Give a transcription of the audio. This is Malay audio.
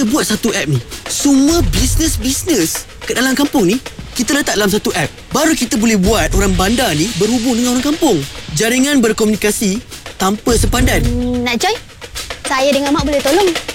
kita buat satu app ni, semua bisnes kat dalam kampung ni kita letak dalam satu app. Baru kita boleh buat orang bandar ni berhubung dengan orang kampung. Jaringan berkomunikasi tanpa sepadan. Nak join? Saya dengan Mak boleh tolong.